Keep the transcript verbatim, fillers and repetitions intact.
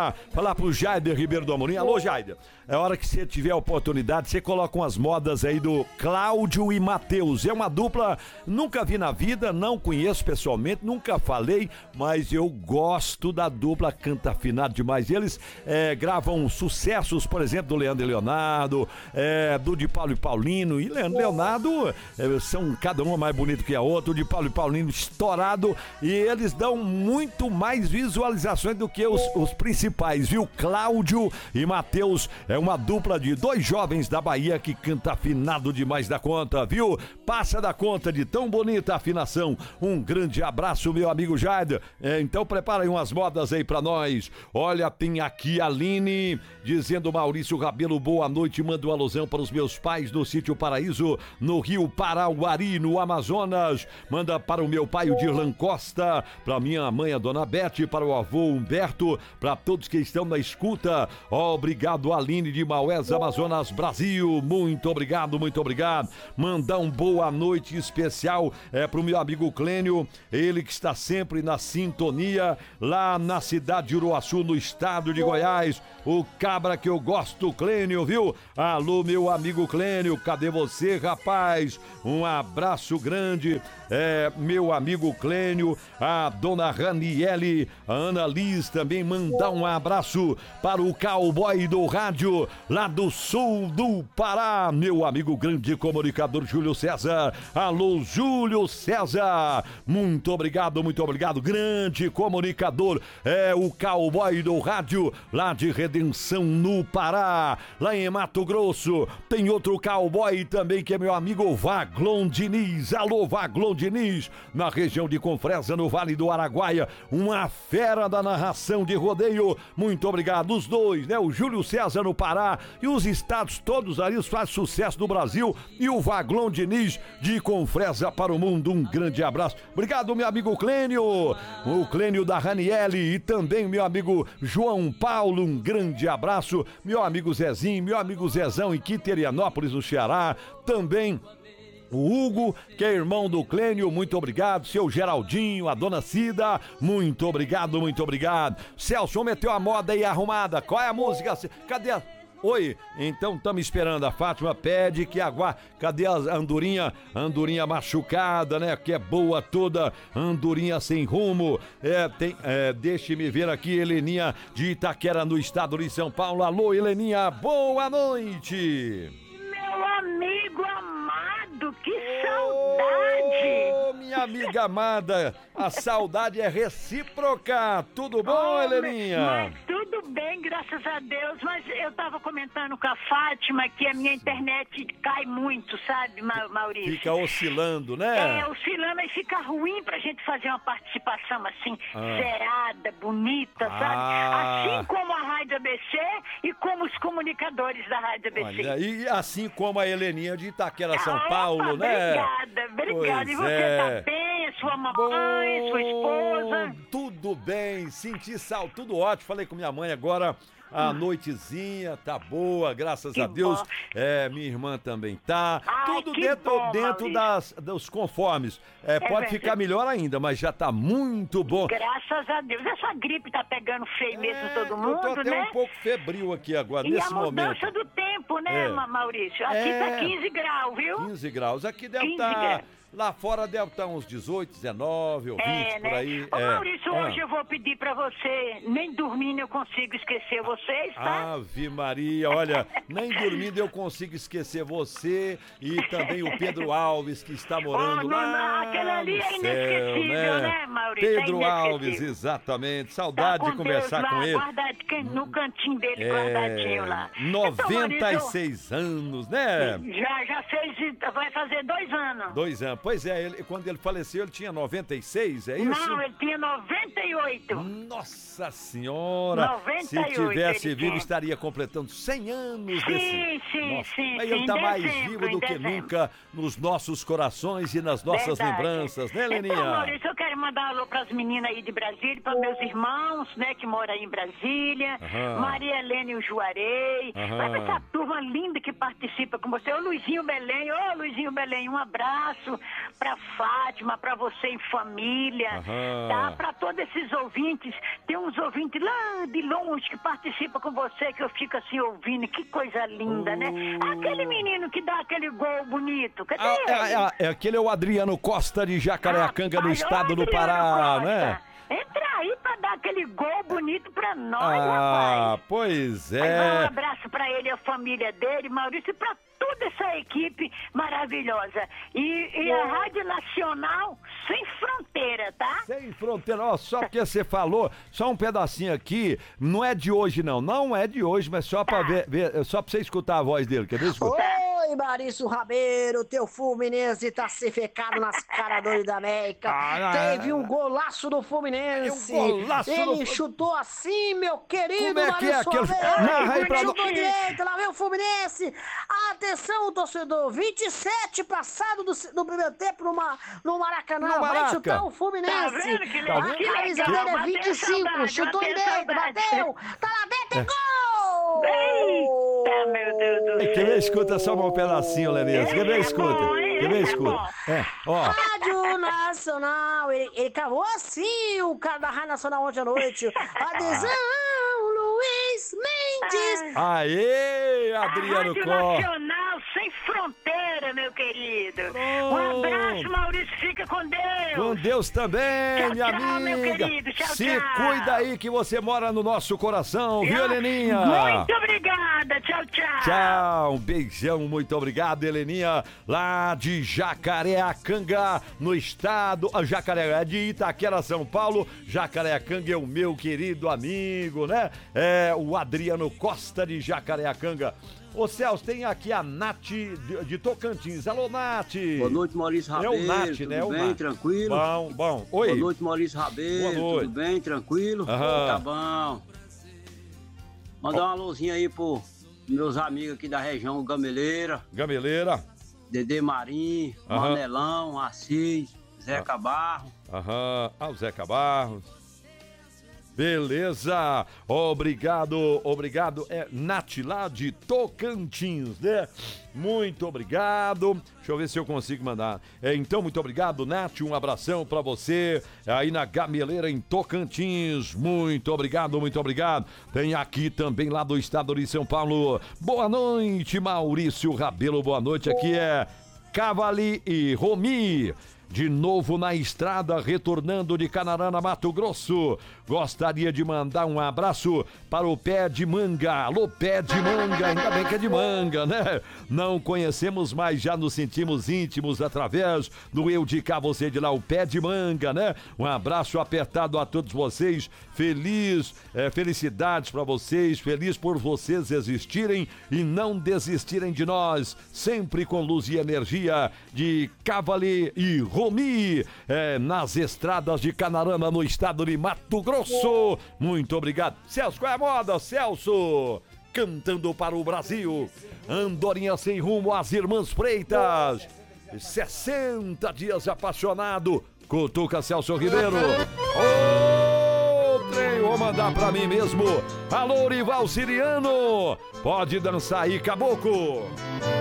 falar, falar pro Jaider Ribeiro do Amorim. Alô, Jaider. É hora que você tiver a oportunidade, você coloca umas modas aí do Cláudio e Matheus. É uma dupla, nunca vi na vida, não conheço pessoalmente, nunca falei, mas eu gosto da dupla, canta afinado demais. Eles é, gravam sucessos, por exemplo, do Leandro e Leonardo, é, do de Paulo e Paulino. E Leandro e Leonardo é, são cada uma mais bonito que a outra, o de Paulo e Paulino estourado, e eles dão muito mais visualizações do que os, os principais, viu? Cláudio e Matheus é uma dupla de dois jovens da Bahia que canta afinado demais da conta, viu? Passa da conta de tão bonita afinação. Um grande abraço, meu amigo Jaider. É, então prepara aí umas modas aí pra nós. Olha, tem aqui a Aline dizendo: Maurício Rabelo, boa noite, mando uma alusão para os meus pais do Sítio Paraíso, no Rio Parauari, no Amazonas. Manda para o meu pai, o Dirlan Costa, para minha mãe, a dona Bete, para o avô Humberto, para todos que estão na escuta. Obrigado, Aline de Maués, Amazonas, Brasil. Muito obrigado, muito obrigado. Mandar um boa noite especial é pro meu amigo Clênio, ele que está sempre na sintonia lá na cidade de Uruaçu, no estado de Goiás. O cabra que eu gosto, Clênio, viu? Alô, meu amigo Clênio, cadê você, rapaz? Um abraço grande, é, meu amigo Clênio, a dona Raniele, a Ana Liz também, mandar um abraço para o cowboy do rádio lá do sul do Pará, meu amigo grande comunicador Júlio César. Alô, Júlio César, muito obrigado, muito obrigado, grande comunicador, é o cowboy do rádio lá de Redenção no Pará. Lá em Mato Grosso tem outro cowboy também que é meu amigo Vaglon Diniz. Alô, Vaglon Diniz, na região de Confresa, no Vale do Araguaia, uma fera da narração de rodeio. Muito obrigado, os dois, né? O Júlio César no Pará e os estados todos ali faz sucesso no Brasil, e o Vaglon Diniz de Confresa para o mundo. Um grande abraço. Obrigado, meu amigo Clênio, o Clênio da Raniele, e também meu amigo João Paulo. Um grande abraço, meu amigo Zezinho, meu amigo Zezão em Quiterianópolis, no Ceará. Também o Hugo, que é irmão do Clênio, muito obrigado. Seu Geraldinho, a dona Cida, muito obrigado, muito obrigado. Celso, meteu a moda aí arrumada. Qual é a música? Cadê a... Oi, então estamos esperando. A Fátima pede que aguarde. Cadê a andorinha? Andorinha machucada, né? Que é boa toda. Andorinha sem rumo. É, tem, é, deixe-me ver aqui, Heleninha de Itaquera, no estado de São Paulo. Alô, Heleninha, boa noite. Meu amigo amado, que saudade! Ô, minha amiga amada, a saudade é recíproca. Tudo bom, oh, Heleninha? Mas tudo bem, graças a Deus. Mas eu tava comentando com a Fátima que a minha internet cai muito, sabe, Maurício? Fica oscilando, né? É, oscilando, e fica ruim pra gente fazer uma participação assim, ah. zerada, bonita, ah. sabe? Assim como a Rádio A B C e como os comunicadores da Rádio A B C. Olha, e assim como a Heleninha de Itaquera, São ah, Paulo, opa, né? Obrigada, obrigada. Pois e você é. tá bem? A sua mamãe, Bom, sua esposa? Tudo bem, senti sal, tudo ótimo. Falei com minha mãe agora. A noitezinha tá boa, graças que a Deus. Bom. É, minha irmã também tá. Ai, Tudo que dentro, bom, dentro das, dos conformes. É, É pode verdade. ficar melhor ainda, mas já tá muito bom. Graças a Deus. Essa gripe tá pegando feio mesmo É, todo eu mundo, tô até né? um pouco febril aqui agora, E nesse a mudança momento. do tempo, né, É. Maurício? Aqui É. tá quinze graus, viu? quinze graus. Aqui deve quinze estar... graus. Lá fora deve estar uns dezoito, dezenove ou vinte, É, por né? aí. Ô, é. Maurício, Ah. hoje eu vou pedir pra você, nem dormindo eu consigo esquecer vocês, tá? Ave Maria, olha, nem dormindo eu consigo esquecer você e também o Pedro Alves, que está morando Oh, não, lá não, aquele ali no é céu, inesquecível, né, Maurício? É Pedro inesquecível. Alves, exatamente, Tá saudade com de conversar Deus com lá, ele. guardadinho, no cantinho dele, guardadinho lá. noventa e Então, seis anos, né? Maurício, já, já fez, vai fazer dois anos. Dois anos, pois é, ele, quando ele faleceu ele tinha noventa e seis, é isso? Não, ele tinha noventa e oito. Nossa senhora! noventa e Se oito tivesse ele vivo, tinha. estaria completando cem anos Sim, desse... sim, Nossa, sim, mas sim, ele tá em mais dezembro, vivo do em que dezembro. nunca nos nossos corações e nas nossas Verdade. lembranças, né, Leninha? Então, Maurício, eu quero mandar um alô pras meninas aí de Brasília, para meus irmãos, né, que moram aí em Brasília, Aham. Maria Helena e o Juarez, Aham. pra essa turma linda que participa com você, o Luizinho Belém, ô Luizinho Belém, um abraço, pra Fátima, pra você em família, Aham. tá? Pra todos esses ouvintes. Tem uns ouvintes lá de longe que participam com você, que eu fico assim ouvindo. Que coisa linda, né? Aquele menino que dá aquele gol bonito, cadê Ah, ele? é, é, é, aquele é o Adriano Costa de Jacareacanga, no Rapaz, estado ô, do Adriano Pará, Costa, né? Entra aí pra dar aquele gol bonito pra nós, Ah, rapaz. pois Aí vai um é. abraço pra ele e a família dele, Maurício, e pra toda essa equipe maravilhosa. E, e a Rádio Nacional Sem Fronteira, tá? Sem fronteira, ó, só porque você falou, só um pedacinho aqui, não é de hoje não, não é de hoje, mas só pra ver, ver só pra você escutar a voz dele, quer ver? Escuta. Oi, Maurício Rabeiro, teu Fluminense tá secado nas caras do da América. Ah, Teve um golaço do Fluminense. Um golaço Ele do- chutou assim, meu querido Como é que é Maurício aquele- Rabeiro. Narra aí pra Chutou nós. direito, lá vem o Fluminense. Atenção, torcedor, vinte e sete passado do, do primeiro tempo no, Ma- no Maracanã. No Vai Maraca. chutar o Fluminense. Tá vendo que Tá legal? vendo? A Que camisa legal, dele é bateu vinte e cinco, saudade, chutou bateu direito, saudade. bateu. Tá lá dentro, é gol! Eita, meu Deus do céu. Quer ver? Escuta só um pedacinho, Lenise. Quer ver? É Escuta. bom, hein? Quer ver? É Escuta. bom. É, ó. Rádio Nacional, ele, ele cavou assim o cara da Rádio Nacional ontem à noite. Adesão, Luiz Mendes. Aê, Adriano Rádio Costa. Nacional Sem Fronteira, meu querido. Um Pronto. abraço, Maurício. Fica com Deus. Com Deus também, Tchau, minha tchau, meu amiga. querido. Tchau, Se tchau. cuida aí que você mora no nosso coração, viu, Heleninha? Muito obrigada. Tchau, tchau. Tchau, um beijão, muito obrigado, Heleninha, lá de Jacareacanga, no estado, a Jacareacanga, é de Itaquera, São Paulo. Jacareacanga é o meu querido amigo, né? É o Adriano Costa de Jacareacanga. Ô Celso, tem aqui a Nath de, de Tocantins. Alô, Nath. Boa noite, Maurício É Rabeiro. o Nath, tudo né? É o bem, Nath. tranquilo? Bom, bom. Oi. Boa noite, Maurício Rabeiro. Boa noite. Tudo bem, tranquilo? Aham. Tá bom. Mandar uma luzinha aí pro meus amigos aqui da região Gameleira, Gameleira. Dedê Marim, Aham. Manelão, Assis, Zeca Barro. Aham, ah, o Zeca Barros. Beleza, obrigado, obrigado. É Nath lá de Tocantins, né? Muito obrigado. Deixa eu ver se eu consigo mandar. É, então, muito obrigado, Nath. Um abração pra você aí na Gameleira, em Tocantins. Muito obrigado, muito obrigado. Tem aqui também lá do estado de São Paulo. Boa noite, Maurício Rabelo. Boa noite. Aqui é Cavali e Romi. De novo na estrada, retornando de Canarana, Mato Grosso. Gostaria de mandar um abraço para o Pé de Manga. Alô, Pé de Manga, ainda bem que é de manga, né? Não conhecemos, mas já nos sentimos íntimos através do Eu de Cá, Você de Lá, o Pé de Manga, né? Um abraço apertado a todos vocês. Feliz, é, felicidades para vocês, feliz por vocês existirem e não desistirem de nós. Sempre com luz e energia de Cavali e Romi, é, nas estradas de Canarana, no estado de Mato Grosso. Muito obrigado. Celso, qual é a moda, Celso? Cantando para o Brasil. Andorinha sem rumo, as Irmãs Freitas. sessenta dias apaixonado. Cutuca Celso Ribeiro. Ô, trem, vou mandar pra mim mesmo. Alô, Rival Siriano. Pode dançar aí, caboclo.